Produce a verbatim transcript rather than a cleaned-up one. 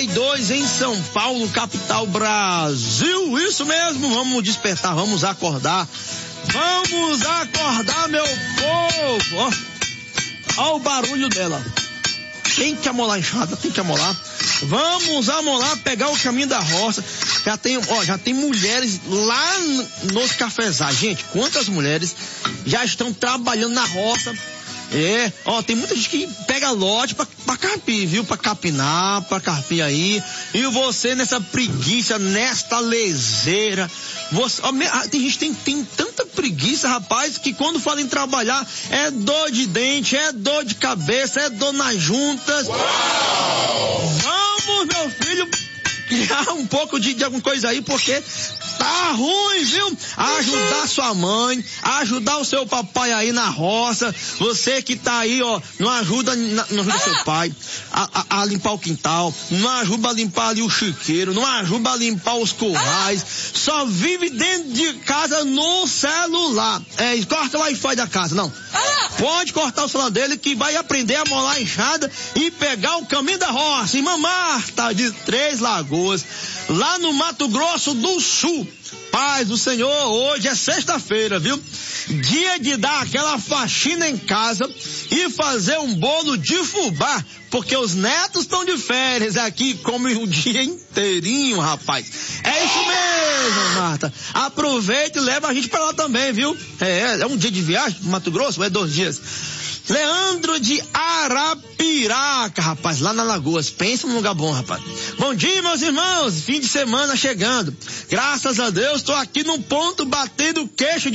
e dois em São Paulo, capital Brasil. Isso mesmo, vamos despertar, vamos acordar. Vamos acordar, meu povo. Ó, ó o barulho dela. Tem que amolar a enxada, tem que amolar. Vamos amolar, pegar o caminho da roça. Já tem, ó, já tem mulheres lá nos cafezais. Gente, quantas mulheres já estão trabalhando na roça? É, ó, tem muita gente que pega lote pra, pra carpir, viu? Pra capinar, pra carpir aí. E você nessa preguiça, nesta leseira. Você, ó, tem gente que tem, tem tanta preguiça, rapaz, que quando fala em trabalhar, é dor de dente, é dor de cabeça, é dor nas juntas. Uau! Vamos, meu filho, criar um pouco de, de alguma coisa aí, porque tá ruim, viu? Ajudar sua mãe, ajudar o seu papai aí na roça. Você que tá aí, ó, não ajuda, não ajuda seu pai a, a, a limpar o quintal, não ajuda a limpar ali o chiqueiro, não ajuda a limpar os currais, só vive dentro de casa no celular. É, corta o Wi-Fi da casa, não. Pode cortar o celular dele que vai aprender a molar a enxada e pegar o caminho da roça. Irmã Marta de Três Lagoas, lá no Mato Grosso do Sul. Paz do Senhor, hoje é sexta-feira, viu? Dia de dar aquela faxina em casa e fazer um bolo de fubá, porque os netos estão de férias aqui, comem o dia inteirinho, rapaz. É isso mesmo, Marta. Aproveita e leva a gente pra lá também, viu? É, é um dia de viagem pro Mato Grosso, ou é dois dias? Leandro de Arapiraca, rapaz, lá na Lagoas. Pensa num lugar bom, rapaz. Bom dia, meus irmãos. Fim de semana chegando. Graças a Deus, tô aqui num ponto batendo queixo de